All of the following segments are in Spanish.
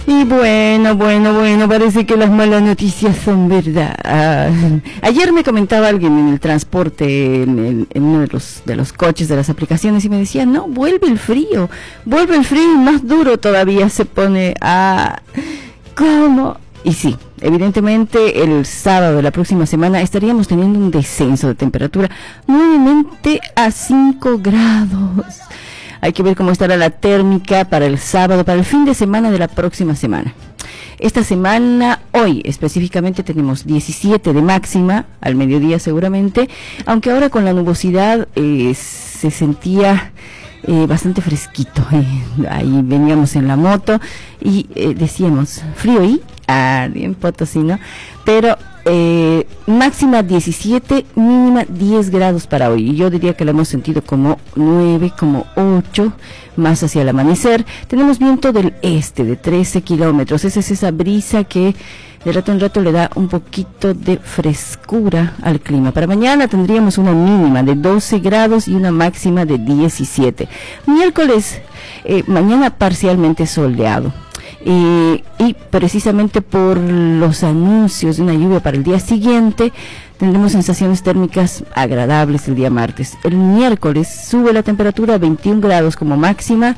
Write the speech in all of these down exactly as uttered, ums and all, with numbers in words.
Y bueno, bueno, bueno, parece que las malas noticias son verdad. Ah, ayer me comentaba alguien en el transporte, en, en, en uno de los, de los coches de las aplicaciones, y me decía, no, vuelve el frío, vuelve el frío y más duro todavía se pone. Ah, ¿cómo? Y sí, evidentemente el sábado de la próxima semana estaríamos teniendo un descenso de temperatura nuevamente a cinco grados. Hay que ver cómo estará la térmica para el sábado, para el fin de semana de la próxima semana. Esta semana, hoy específicamente, tenemos diecisiete de máxima, al mediodía seguramente, aunque ahora con la nubosidad eh, se sentía eh, bastante fresquito. Eh. Ahí veníamos en la moto y eh, decíamos, frío y, ah, bien potosino, pero eh, máxima diecisiete, mínima diez grados para hoy. Y yo diría que lo hemos sentido como nueve, como ocho, más hacia el amanecer. Tenemos viento del este de trece kilómetros. Esa es esa brisa que de rato en rato le da un poquito de frescura al clima. Para mañana tendríamos una mínima de doce grados y una máxima de diecisiete. Miércoles, eh, mañana parcialmente soleado. Y, y precisamente por los anuncios de una lluvia para el día siguiente, tendremos sensaciones térmicas agradables el día martes. El miércoles sube la temperatura a veintiún grados como máxima,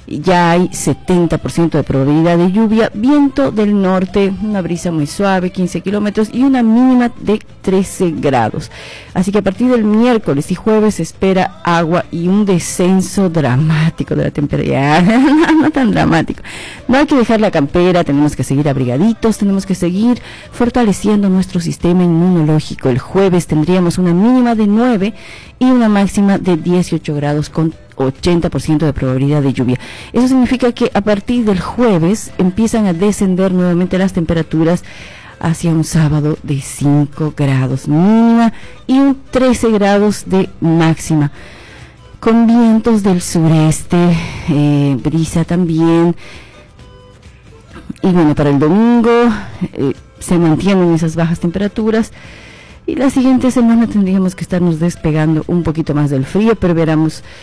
ya hay setenta por ciento de probabilidad de lluvia, viento del norte, una brisa muy suave, quince kilómetros y una mínima de trece grados. Así que a partir del miércoles y jueves se espera agua y un descenso dramático de la temperatura. no, no tan dramático. No hay que dejar la campera, tenemos que seguir abrigaditos, tenemos que seguir fortaleciendo nuestro sistema inmunológico. El jueves tendríamos una mínima de nueve y una máxima de dieciocho grados con ochenta por ciento de probabilidad de lluvia. Eso significa que a partir del jueves empiezan a descender nuevamente las temperaturas hacia un sábado de cinco grados mínima y un trece grados de máxima, con vientos del sureste, eh, brisa también. Y bueno, para el domingo eh, se mantienen esas bajas temperaturas. Y la siguiente semana tendríamos que estarnos despegando un poquito más del frío, pero veremos